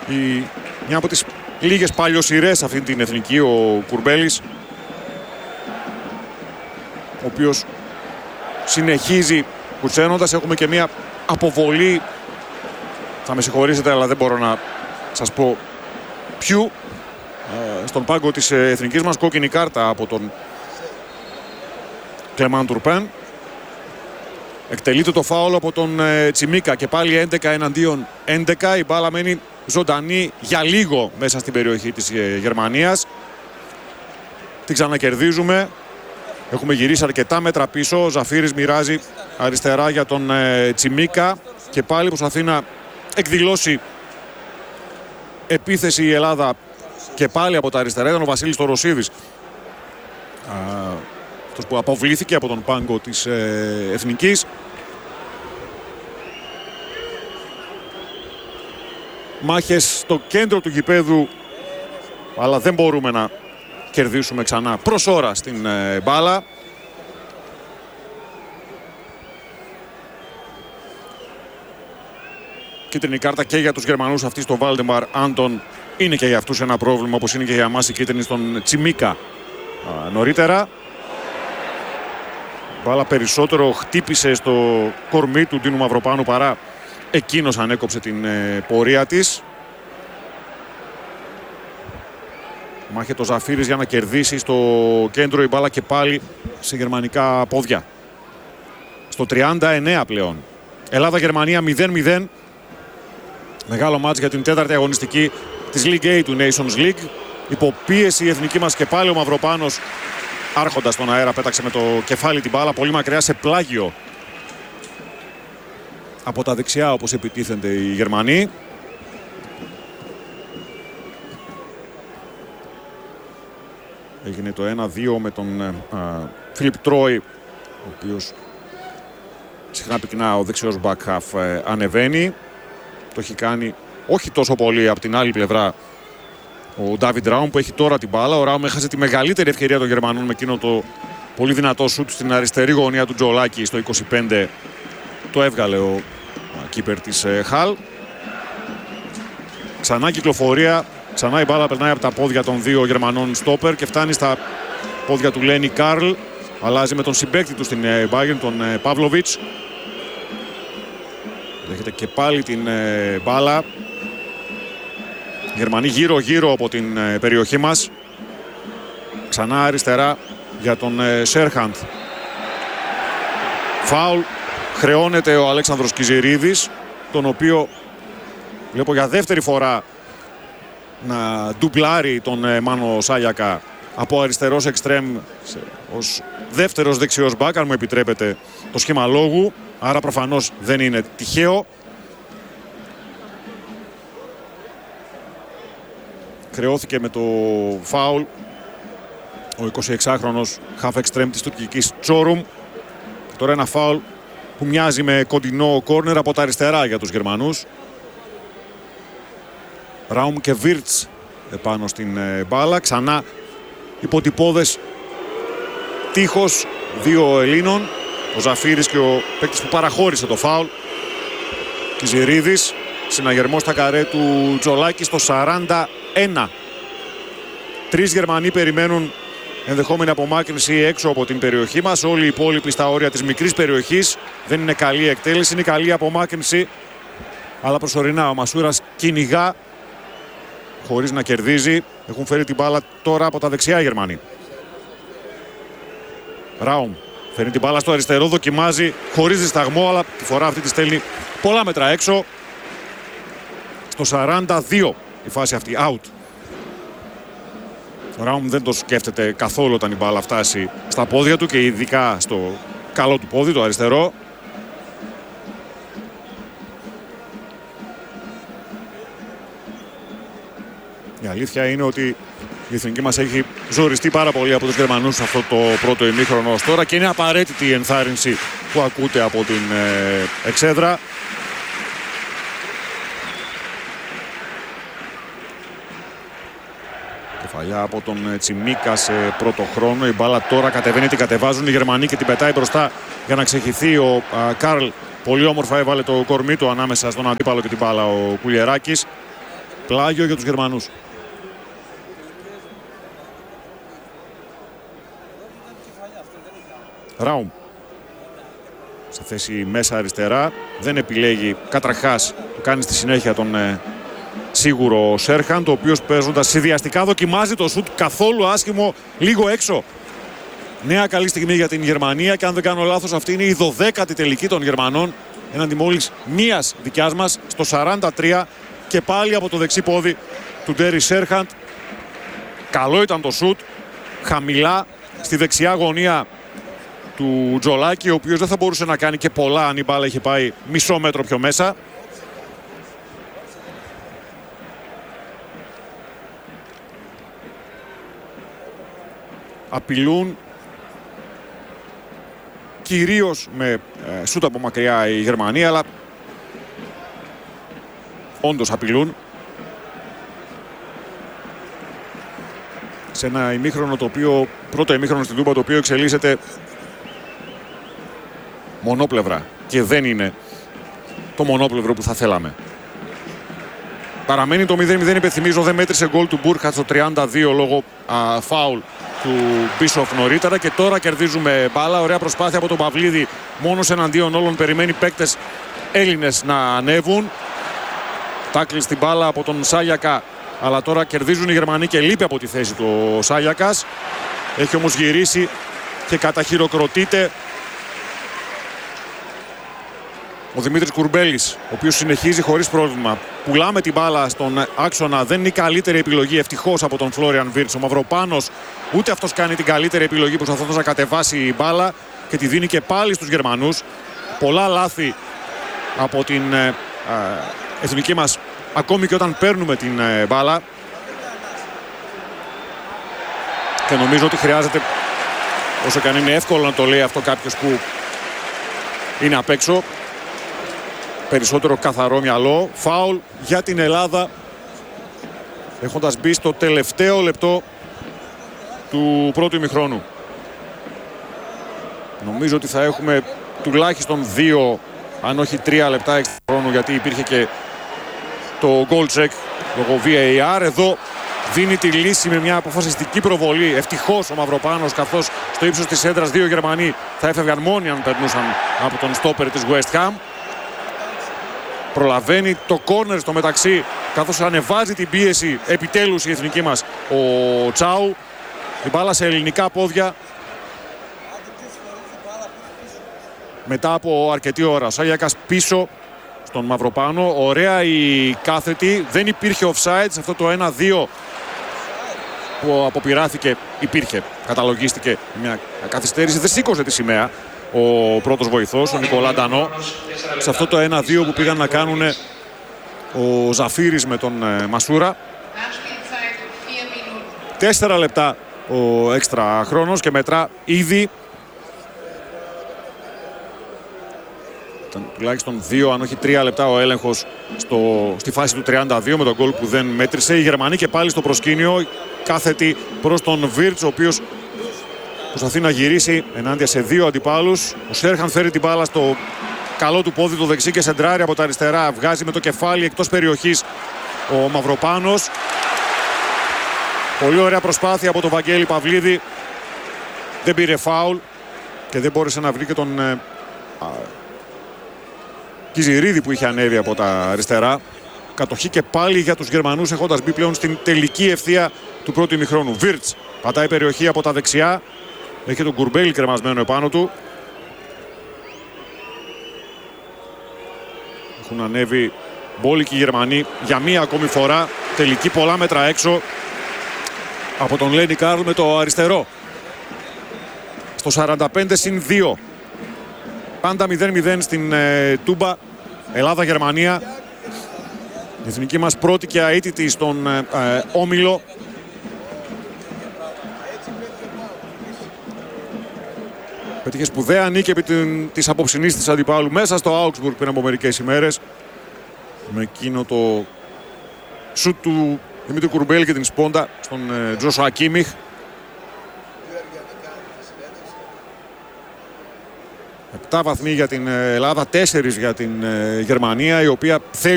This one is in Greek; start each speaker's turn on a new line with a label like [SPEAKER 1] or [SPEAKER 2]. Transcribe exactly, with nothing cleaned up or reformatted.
[SPEAKER 1] η, μια από τις λίγες παλιοσυρές αυτή την εθνική, ο Κουρμπέλης, ο οποίος συνεχίζει κουτσένοντας. Έχουμε και μια αποβολή, θα με συγχωρήσετε αλλά δεν μπορώ να σας πω ποιου, στον πάγκο της εθνικής μας. Κόκκινη κάρτα από τον Κλεμάν Τουρπέν. Εκτελείται το φάουλ από τον Τσιμίκα και πάλι έντεκα εναντίον έντεκα. Η μπάλα μένει ζωντανή για λίγο μέσα στην περιοχή της Γερμανίας. Την ξανακερδίζουμε. Έχουμε γυρίσει αρκετά μέτρα πίσω. Ο Ζαφύρης μοιράζει αριστερά για τον Τσιμίκα και πάλι προσπαθεί να εκδηλώσει επίθεση η Ελλάδα και πάλι από τα αριστερά. Ήταν ο Βασίλης Τωροσίδης, αυτός που αποβλήθηκε από τον πάγκο της ε, Εθνικής. Μάχες στο κέντρο του γηπέδου, αλλά δεν μπορούμε να κερδίσουμε ξανά προς ώρα στην ε, μπάλα. Κίτρινη κάρτα και για τους Γερμανούς αυτή στο Βάλτεμαρ Άντον. Είναι και για αυτούς ένα πρόβλημα, όπως είναι και για εμάς η κίτρινη στον Τσιμίκα α, νωρίτερα. Μπάλα περισσότερο χτύπησε στο κορμί του Ντίνου Μαυροπάνου παρά εκείνος ανέκοψε την ε, πορεία της. Μάχεται ο Ζαφύρης για να κερδίσει στο κέντρο, η μπάλα και πάλι σε γερμανικά πόδια. Στο τριάντα εννέα πλέον. Ελλάδα-Γερμανία μηδέν μηδέν. Μεγάλο μάτς για την τέταρτη αγωνιστική της League A του Nations League. Υποπίεση η εθνική μας και πάλι ο Μαυροπάνος, άρχοντας στον αέρα, πέταξε με το κεφάλι την μπάλα πολύ μακριά σε πλάγιο από τα δεξιά, όπως επιτίθενται οι Γερμανοί. Έγινε το ένα δύο με τον Φιλιπ Τρόι, ο οποίος συχνά πυκνά ο δεξιός back half ε, ανεβαίνει. Το έχει κάνει όχι τόσο πολύ από την άλλη πλευρά ο Ντάβιντ Ράουμ, που έχει τώρα την μπάλα. Ο Ράουμ έχασε τη μεγαλύτερη ευκαιρία των Γερμανών με εκείνο το πολύ δυνατό σουτ στην αριστερή γωνία του Τζολάκη στο είκοσι πέντε. Το έβγαλε ο κίπερ της Χαλ. Ξανά κυκλοφορία, ξανά η μπάλα περνάει από τα πόδια των δύο Γερμανών στόπερ και φτάνει στα πόδια του Λένι Καρλ. Αλλάζει με τον συμπαίκτη του στην Bayern, τον Παύλοβιτς. Δέχεται και πάλι την ε, μπάλα. Γερμανοί γύρω γύρω από την ε, περιοχή μας. Ξανά αριστερά για τον ε, Σέρχαντ. Φάουλ. Χρεώνεται ο Αλέξανδρος Κιζηρίδης, τον οποίο βλέπω για δεύτερη φορά να ντουπλάρει τον ε, Μάνο Σάλιακα από αριστερός εξτρέμ ως δεύτερος δεξιός μπακ, αν μου επιτρέπετε το σχήμα λόγου. Άρα προφανώς δεν είναι τυχαίο. Χρεώθηκε με το φάουλ ο εικοσιεξάχρονος half extreme της τουρκικής Τσόρουμ. Τώρα ένα φάουλ που μοιάζει με κοντινό κόρνερ από τα αριστερά για τους Γερμανούς. Ράουμ και Βίρτς επάνω στην μπάλα. Ξανά υποτυπώδες τείχος δύο Ελλήνων. Ο Ζαφύρης και ο παίκτης που παραχώρησε το φάουλ. Κιζηρίδης. Συναγερμός στα καρέ του Τζολάκη στο σαράντα ένα. Τρεις Γερμανοί περιμένουν ενδεχόμενη απομάκρυνση έξω από την περιοχή μας. Όλοι οι υπόλοιποι στα όρια της μικρής περιοχής. Δεν είναι καλή εκτέλεση, είναι καλή απομάκρυνση. Αλλά προσωρινά ο Μασούρας κυνηγά χωρίς να κερδίζει. Έχουν φέρει την μπάλα τώρα από τα δεξιά οι Γερμανοί. Ράουμ φέρνει την μπάλα στο αριστερό, δοκιμάζει χωρίς δισταγμό, αλλά τη φορά αυτή τη στέλνει πολλά μέτρα έξω. Στο σαράντα δύο η φάση αυτή, out. Ο Ράουμ δεν το σκέφτεται καθόλου όταν η μπάλα φτάσει στα πόδια του και ειδικά στο καλό του πόδι, το αριστερό. Η αλήθεια είναι ότι η εθνική μας έχει ζοριστεί πάρα πολύ από τους Γερμανούς σε αυτό το πρώτο ημίχρονο ως τώρα και είναι απαραίτητη η ενθάρρυνση που ακούτε από την ε, εξέδρα. Κεφαλιά από τον Τσιμίκα σε πρώτο χρόνο. Η μπάλα τώρα κατεβαίνει, την κατεβάζουν οι Γερμανοί και την πετάει μπροστά για να ξεχυθεί. Ο α, Καρλ πολύ όμορφα έβαλε το κορμί του ανάμεσα στον αντίπαλο και την μπάλα ο Κουλιεράκης. πλάγιο για τους Γερμανούς. Ράουμ σε θέση μέσα αριστερά, δεν επιλέγει καταρχάς, το κάνει στη συνέχεια τον ε, σίγουρο Σέρχαντ, ο οποίος παίζοντας συνδυαστικά δοκιμάζει το σουτ καθόλου άσχημο, λίγο έξω. Νέα καλή στιγμή για την Γερμανία και αν δεν κάνω λάθος αυτή είναι η δωδέκατη τελική των Γερμανών έναντι μόλις μίας δικιάς μας στο σαράντα τρία και πάλι από το δεξί πόδι του Ντέρι Σέρχαντ. Καλό ήταν το σουτ, χαμηλά στη δεξιά γωνία του Τζολάκη, ο οποίος δεν θα μπορούσε να κάνει και πολλά αν η μπάλα είχε πάει μισό μέτρο πιο μέσα. Απειλούν κυρίως με ε, σούτ από μακριά η Γερμανία, αλλά όντως απειλούν. Σε ένα ημίχρονο το οποίο, πρώτο ημίχρονο στην Τούμπα, το οποίο εξελίσσεται μονόπλευρα και δεν είναι το μονόπλευρο που θα θέλαμε. Παραμένει το μηδέν μηδέν, υπενθυμίζω, δεν μέτρησε γκολ του Μπούρχατ στο τριάντα δύο λόγω α, φάουλ του Μπίσοφ νωρίτερα και τώρα κερδίζουμε μπάλα. Ωραία προσπάθεια από τον Παυλίδη, μόνος εναντίον όλων, περιμένει παίκτες Έλληνες να ανέβουν. Τάκλι στην μπάλα από τον Σάγιακα, αλλά τώρα κερδίζουν οι Γερμανοί και λείπει από τη θέση του Σάγιακας. Έχει όμως γυρίσει και καταχειροκροτείται ο Δημήτρης Κουρμπέλης, ο οποίος συνεχίζει χωρίς πρόβλημα. Πουλάμε την μπάλα στον άξονα. Δεν είναι η καλύτερη επιλογή ευτυχώς από τον Φλόριαν Βίρτς. Ο Μαυροπάνος ούτε αυτός κάνει την καλύτερη επιλογή, προσπαθώντας να κατεβάσει η μπάλα και τη δίνει και πάλι στους Γερμανούς. Πολλά λάθη από την ε, ε, εθνική μας, ακόμη και όταν παίρνουμε την ε, μπάλα. Και νομίζω ότι χρειάζεται, όσο και αν είναι εύκολο να το λέει αυτό κάποιος που είναι απ' έξω, περισσότερο καθαρό μυαλό. Φάουλ για την Ελλάδα, έχοντας μπει στο τελευταίο λεπτό του πρώτου ημιχρόνου. Νομίζω ότι θα έχουμε τουλάχιστον δύο, αν όχι τρία λεπτά έξτρα χρόνου, γιατί υπήρχε και το goal check λόγω βι έι αρ. Εδώ δίνει τη λύση με μια αποφασιστική προβολή. Ευτυχώς ο Μαυροπάνος, καθώς στο ύψος της έδρας δύο Γερμανοί θα έφευγαν μόνοι αν περνούσαν από τον στόπερ της West Ham. Προλαβαίνει το κόρνερ στο μεταξύ, καθώς ανεβάζει την πίεση επιτέλους η εθνική μας ο Τσάου. Η μπάλα σε ελληνικά πόδια μετά από αρκετή ώρα. Ο Σάγιακας πίσω στον Μαυροπάνο. Ωραία η κάθετη. Δεν υπήρχε offside σε αυτό το ένα δύο που αποπειράθηκε. Υπήρχε, καταλογίστηκε μια καθυστέρηση. Δεν σήκωσε τη σημαία ο πρώτος βοηθός, ο Νικολά Ντανό, σε αυτό το ένα δύο που πήγαν να κάνουν ο Ζαφύρης με τον ε, Μασούρα. Τέσσερα λεπτά ο έξτρα χρόνος και μετρά ήδη. Ήταν τουλάχιστον δύο, αν όχι τρία λεπτά ο έλεγχος στο, στη φάση του τριάντα δύο με τον γκολ που δεν μέτρησε. Οι Γερμανοί και πάλι στο προσκήνιο, κάθετη προς τον Βίρτς, ο οποίος προσπαθεί να γυρίσει ενάντια σε δύο αντιπάλους. Ο Σέρχαν φέρει την μπάλα στο καλό του πόδι το δεξί και σεντράρει από τα αριστερά. Βγάζει με το κεφάλι εκτός περιοχής ο Μαυροπάνος. Πολύ ωραία προσπάθεια από τον Βαγγέλη Παυλίδη. Δεν πήρε φάουλ και δεν μπόρεσε να βρει και τον ε, α, Κιζιρίδη που είχε ανέβει από τα αριστερά. Κατοχή και πάλι για τους Γερμανούς, έχοντας μπει πλέον στην τελική ευθεία του πρώτου ημιχρόνου. Βίρτς πατάει περιοχή από τα δεξιά. Έχει τον Κουρμπέλη κρεμασμένο επάνω του. Έχουν ανέβει μπόλικοι Γερμανοί για μία ακόμη φορά. Τελική πολλά μέτρα έξω από τον Λένι Καρλ με το αριστερό. Στο σαράντα πέντε συν δύο. Πάντα μηδέν μηδέν στην ε, Τούμπα. Ελλάδα-Γερμανία. Η εθνική μας πρώτη και αίτητη στον ε, ε, όμιλο. Πέτυχε σπουδαία νίκη επί της απόψινής της αντιπάλου μέσα στο Augsburg πριν από μερικές ημέρες. Με εκείνο το σουτ του Δημήτρη Κουρμπέλη και την σπόντα στον ε, Τζόσουα Κίμιχ. Επτά βαθμοί για την Ελλάδα, τέσσερις για την ε, Γερμανία, η οποία θέλει